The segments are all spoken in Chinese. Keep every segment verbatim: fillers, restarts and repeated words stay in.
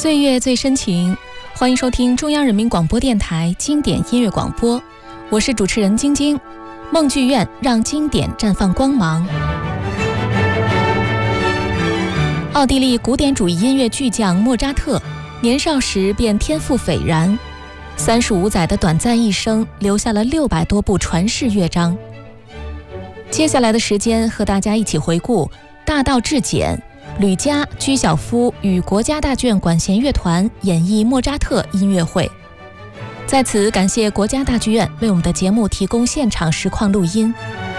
岁月最深情，欢迎收听中央人民广播电台经典音乐广播，我是主持人晶晶。梦剧院让经典绽放光芒。奥地利古典主义音乐巨匠莫扎特年少时便天赋斐然，三十五载的短暂一生留下了六百多部传世乐章。接下来的时间和大家一起回顾大道至简、吕嘉、居晓夫与国家大剧院管弦乐团演绎莫扎特音乐会。在此感谢国家大剧院为我们的节目提供现场实况录音。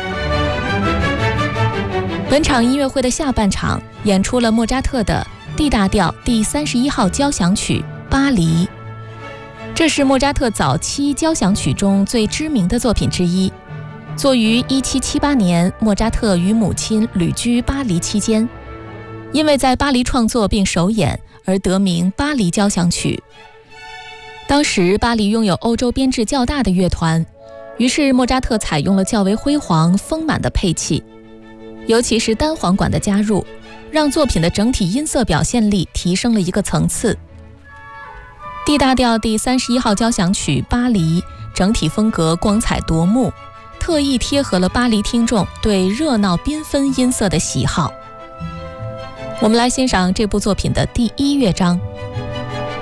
本场音乐会的下半场演出了莫扎特的 D 大调第三十一号交响曲《巴黎》，这是莫扎特早期交响曲中最知名的作品之一，作于一七七八年，莫扎特与母亲旅居巴黎期间，因为在巴黎创作并首演而得名巴黎交响曲。当时巴黎拥有欧洲编制较大的乐团，于是莫扎特采用了较为辉煌丰满的配器，尤其是单簧管的加入，让作品的整体音色表现力提升了一个层次。D 大调第三十一号交响曲《巴黎》整体风格光彩夺目，特意贴合了巴黎听众对热闹缤纷音色的喜好。我们来欣赏这部作品的第一乐章。